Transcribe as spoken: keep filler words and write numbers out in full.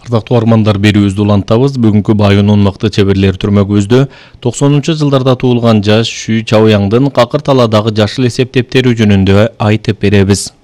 Ардактуу армандар берүүбүздү улантабыз. Бүгүнкү Байынын мыкты чеберлер түрмөгүбүздө токсонунчу жылдарда туулган жаш Шүй Чаояңдын какыр таладагы жашыл эсептептери жөнүндө айтып беребиз.